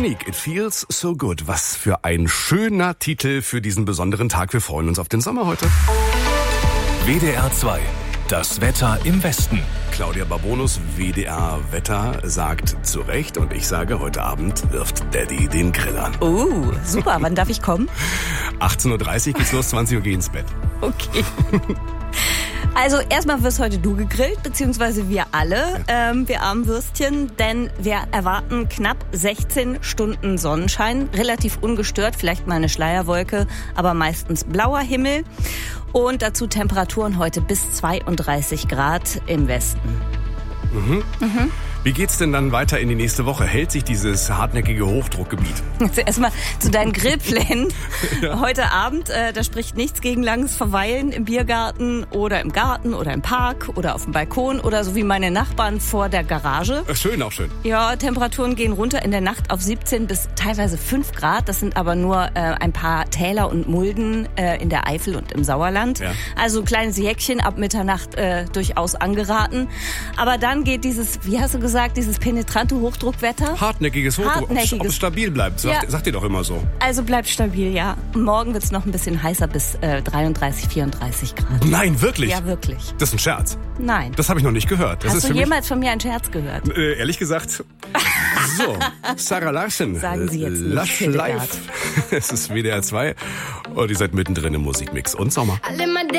Unique, It Feels So Good. Was für ein schöner Titel für diesen besonderen Tag. Wir freuen uns auf den Sommer heute. WDR 2. Das Wetter im Westen. Claudia Barbonus, WDR-Wetter, sagt zu Recht und ich sage, heute Abend wirft Daddy den Grill an. Oh, super. Wann darf ich kommen? 18.30 Uhr geht's los, 20 Uhr geh ins Bett. Okay. Also erstmal wirst heute du gegrillt, beziehungsweise wir alle, wir armen Würstchen, denn wir erwarten knapp 16 Stunden Sonnenschein, relativ ungestört, vielleicht mal eine Schleierwolke, aber meistens blauer Himmel und dazu Temperaturen heute bis 32 Grad im Westen. Wie geht's denn dann weiter in die nächste Woche? Hält sich dieses hartnäckige Hochdruckgebiet? Also erstmal zu deinen Grillplänen. Ja. Heute Abend, da spricht nichts gegen langes Verweilen im Biergarten oder im Garten oder im Park oder auf dem Balkon oder so wie meine Nachbarn vor der Garage. Schön, auch schön. Ja, Temperaturen gehen runter in der Nacht auf 17 bis teilweise 5 Grad. Das sind aber nur ein paar Täler und Mulden in der Eifel und im Sauerland. Ja. Also ein kleines Jäckchen ab Mitternacht durchaus angeraten. Aber dann geht dieses, wie hast du gesagt, dieses penetrante Hochdruckwetter. Hartnäckiges Hochdruck, ob es stabil bleibt, sagt ihr doch immer so. Also bleibt stabil, ja. Morgen wird es noch ein bisschen heißer bis 33, 34 Grad. Nein, wirklich? Ja, wirklich. Das ist ein Scherz? Nein. Das habe ich noch nicht gehört. Das Hast ist du für jemals von mir einen Scherz gehört? Ehrlich gesagt, so, Sarah Larsen. Sagen Sie jetzt nicht. Lush Life. Es ist WDR 2 und ihr seid mittendrin im Musikmix und Sommer.